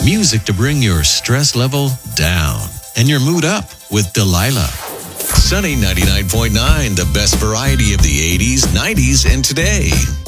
Music to bring your stress level down and your mood up with Delilah. Sunny 99.9, the best variety of the 80s, 90s, and today.